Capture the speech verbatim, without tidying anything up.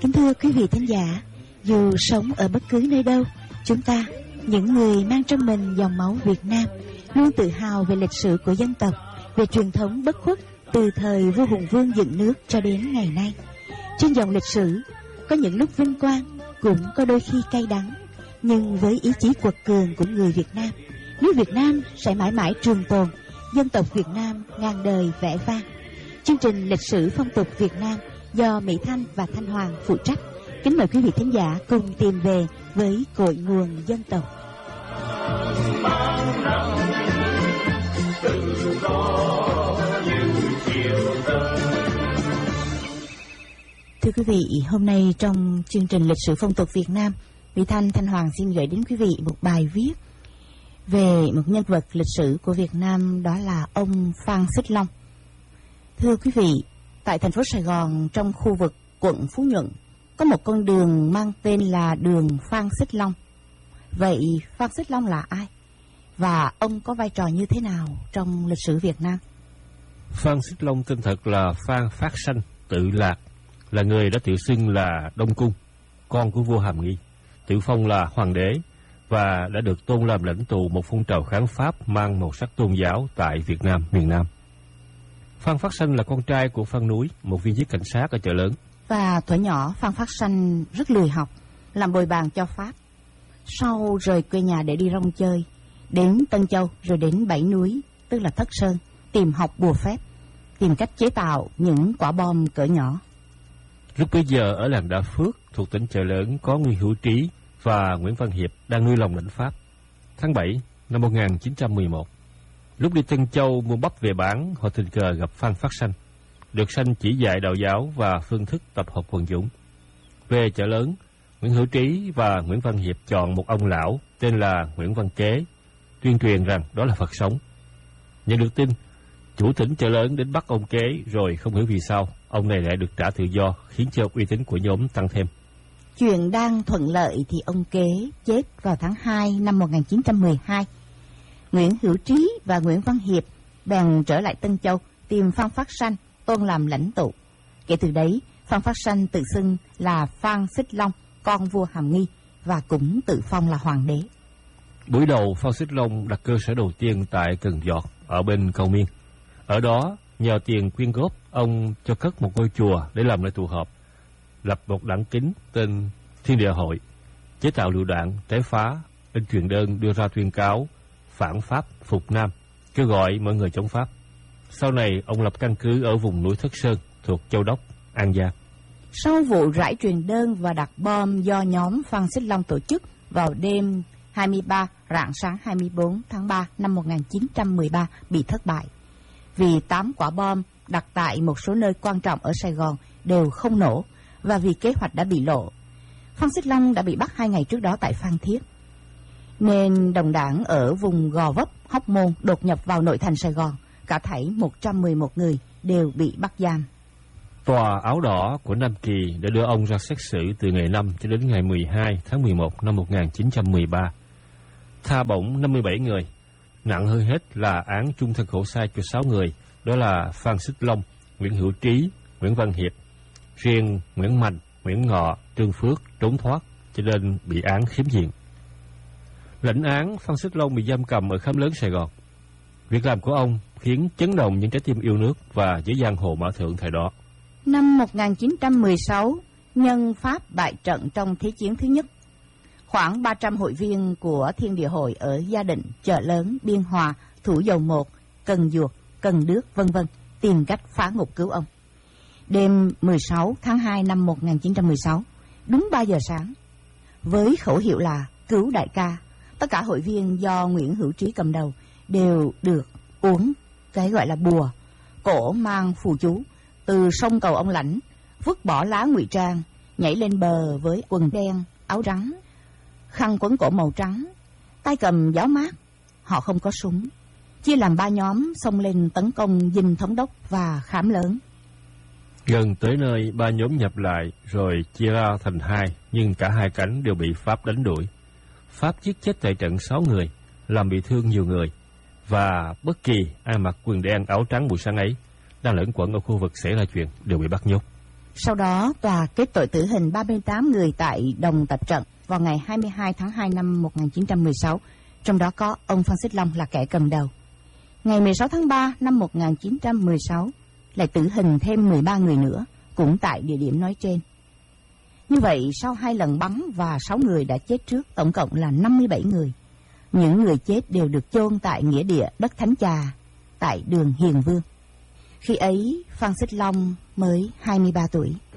Kính thưa quý vị thính giả, dù sống ở bất cứ nơi đâu, chúng ta, những người mang trong mình dòng máu Việt Nam, luôn tự hào về lịch sử của dân tộc, về truyền thống bất khuất từ thời vua Hùng Vương dựng nước cho đến ngày nay. Trên dòng lịch sử, có những lúc vinh quang, cũng có đôi khi cay đắng, nhưng với ý chí quật cường của người Việt Nam, nước Việt Nam sẽ mãi mãi trường tồn, dân tộc Việt Nam ngàn đời vẻ vang. Chương trình lịch sử phong tục Việt Nam do Mỹ Thanh và Thanh Hoàng phụ trách. Kính mời quý vị thính giả cùng tìm về với cội nguồn dân tộc. Thưa quý vị, hôm nay trong chương trình lịch sử phong tục Việt Nam, Mỹ Thanh, Thanh Hoàng xin gửi đến quý vị một bài viết về một nhân vật lịch sử của Việt Nam, đó là ông Phan Xích Long. Thưa quý vị, tại thành phố Sài Gòn, trong khu vực quận Phú Nhuận, có một con đường mang tên là đường Phan Xích Long. Vậy Phan Xích Long là ai? Và ông có vai trò như thế nào trong lịch sử Việt Nam? Phan Xích Long tên thật là Phan Phát Sanh, tự Lạc, là người đã tự xưng là Đông Cung, con của vua Hàm Nghi, tự phong là hoàng đế và đã được tôn làm lãnh tụ một phong trào kháng Pháp mang màu sắc tôn giáo tại Việt Nam, miền Nam. Phan Phát Sanh là con trai của Phan Núi, một viên chức cảnh sát ở Chợ Lớn. Và thuở nhỏ, Phan Phát Sanh rất lười học, làm bồi bàn cho Pháp. Sau rời quê nhà để đi rong chơi, đến Tân Châu rồi đến Bảy Núi, tức là Thất Sơn, tìm học bùa phép, tìm cách chế tạo những quả bom cỡ nhỏ. Lúc bấy giờ ở làng Đa Phước thuộc tỉnh Chợ Lớn có Nguyễn Hữu Trí và Nguyễn Văn Hiệp đang nuôi lòng lãnh Pháp. Tháng bảy năm một nghìn chín trăm mười một, lúc đi Tân Châu mua bắp về bán, họ tình cờ gặp Phan Phát Sanh, được Sanh chỉ dạy đạo giáo và phương thức tập hợp quần chúng. Về Chợ Lớn, Nguyễn Hữu Trí và Nguyễn Văn Hiệp chọn một ông lão tên là Nguyễn Văn Kế, tuyên truyền rằng đó là Phật sống. Nhận được tin, chủ tỉnh Chợ Lớn đến bắt ông Kế, rồi không hiểu vì sao ông này lại được trả tự do, khiến cho uy tín của nhóm tăng thêm. Chuyện đang thuận lợi thì ông Kế chết vào tháng hai năm một nghìn chín trăm mười hai. Nguyễn Hữu Trí và Nguyễn Văn Hiệp bèn trở lại Tân Châu tìm Phan Phát Sanh tôn làm lãnh tụ. Kể từ đấy, Phan Phát Sanh tự xưng là Phan Xích Long, con vua Hàm Nghi, và cũng tự phong là hoàng đế. Buổi đầu, Phan Xích Long đặt cơ sở đầu tiên tại Cần Giọt ở bên Cầu Miên. Ở đó, nhờ tiền quyên góp, ông cho cất một ngôi chùa để làm nơi tụ họp, lập một đảng kính tên Thiên Địa Hội, chế tạo lựu đạn, trái phá, in truyền đơn đưa ra tuyên cáo phản Pháp, phục Nam, kêu gọi mọi người chống Pháp. Sau này, ông lập căn cứ ở vùng núi Thất Sơn thuộc Châu Đốc, An Giang. Sau vụ rải truyền đơn và đặt bom do nhóm Phan Xích Long tổ chức vào đêm hai mươi ba rạng sáng hai mươi bốn tháng ba năm một nghìn chín trăm mười ba bị thất bại, vì tám quả bom đặt tại một số nơi quan trọng ở Sài Gòn đều không nổ, và vì kế hoạch đã bị lộ, Phan Xích Long đã bị bắt hai ngày trước đó tại Phan Thiết. Nên đồng đảng ở vùng Gò Vấp, Hóc Môn đột nhập vào nội thành Sài Gòn, cả thảy một trăm mười một người đều bị bắt giam. Tòa áo đỏ của Nam Kỳ đã đưa ông ra xét xử từ ngày năm cho đến ngày mười hai tháng mười một năm một nghìn chín trăm mười ba. Tha bổng năm mươi bảy người, nặng hơn hết là án chung thân khổ sai cho sáu người, đó là Phan Xích Long, Nguyễn Hữu Trí, Nguyễn Văn Hiệp. Riêng Nguyễn Mạnh, Nguyễn Ngọ, Trương Phước trốn thoát, cho nên bị án khiếm diện. Lãnh án, Phan Xích Long bị giam cầm ở khám lớn Sài Gòn. Việc làm của ông khiến chấn động những trái tim yêu nước và giới giang hồ mã thượng thời đó. Năm một nghìn chín trăm mười sáu, nhân Pháp bại trận trong Thế chiến thứ nhất, khoảng ba trăm hội viên của Thiên Địa Hội ở Gia Định, Chợ Lớn, Biên Hòa, Thủ Dầu Một, Cần Duộc, Cần Đước, vân vân tìm cách phá ngục cứu ông. Đêm mười sáu tháng hai năm một nghìn chín trăm mười sáu, đúng ba giờ sáng, với khẩu hiệu là cứu đại ca, tất cả hội viên do Nguyễn Hữu Trí cầm đầu đều được uống cái gọi là bùa, cổ mang phù chú, từ sông Cầu Ông Lãnh, vứt bỏ lá ngụy trang, nhảy lên bờ với quần đen, áo trắng, khăn quấn cổ màu trắng, tay cầm giáo mát. Họ không có súng, chia làm ba nhóm xông lên tấn công dinh thống đốc và khám lớn. Gần tới nơi, ba nhóm nhập lại rồi chia ra thành hai, nhưng cả hai cánh đều bị Pháp đánh đuổi. Pháp giết chết tại trận sáu người, làm bị thương nhiều người, và bất kỳ ai mặc quần đen áo trắng buổi sáng ấy đang lẫn quẩn ở khu vực xảy ra chuyện đều bị bắt nhốt. Sau đó, tòa kết tội tử hình ba mươi tám người tại Đồng Tập Trận vào ngày hai mươi hai tháng hai năm một nghìn chín trăm mười sáu, trong đó có ông Phan Xích Long là kẻ cầm đầu. Ngày mười sáu tháng ba năm một nghìn chín trăm mười sáu, lại tử hình thêm mười ba người nữa, cũng tại địa điểm nói trên. Như vậy, sau hai lần bắn và sáu người đã chết trước, tổng cộng là năm mươi bảy người. Những người chết đều được chôn tại nghĩa địa đất Thánh Trà, tại đường Hiền Vương. Khi ấy, Phan Xích Long mới hai mươi ba tuổi.